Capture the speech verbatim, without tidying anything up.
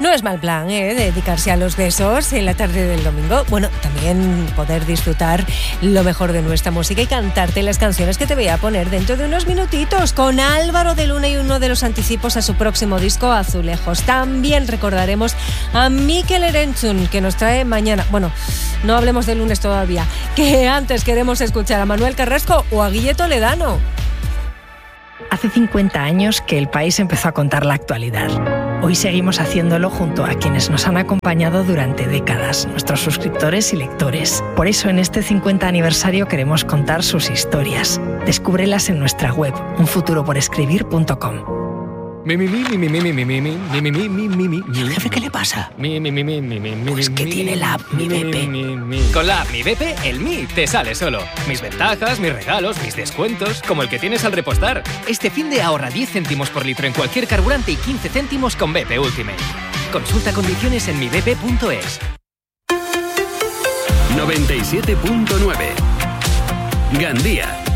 No es mal plan, ¿eh? Dedicarse a los besos en la tarde del domingo. Bueno, también poder disfrutar lo mejor de nuestra música y cantarte las canciones que te voy a poner dentro de unos minutitos con Álvaro de Luna y uno de los anticipos a su próximo disco, Azulejos. También recordaremos a Mikel Erentzun, que nos trae mañana. Bueno, no hablemos del lunes todavía, que antes queremos escuchar a Manuel Carrasco o a Guille Toledano. Hace cincuenta años que El País empezó a contar la actualidad. Hoy seguimos haciéndolo junto a quienes nos han acompañado durante décadas, nuestros suscriptores y lectores. Por eso en este cincuenta aniversario queremos contar sus historias. Descúbrelas en nuestra web, un futuro por escribir punto com. Mi, mi, mi, mi, mi, mi, mi, mi, mi, mi, mi, mi, mi, mi, mi. ¿El jefe qué le pasa? Mi, mi, mi, mi, mi, mi, mi, Pues que mi, tiene la app Mi mi, B P. mi, mi, mi. Con la app Mi B P, el Mi te sale solo. Mis ventajas, mis regalos, mis descuentos, como el que tienes al repostar. Este fin de ahorra diez céntimos por litro en cualquier carburante y quince céntimos con B P Ultimate. Consulta condiciones en mi b p punto es. noventa y siete punto nueve Gandía.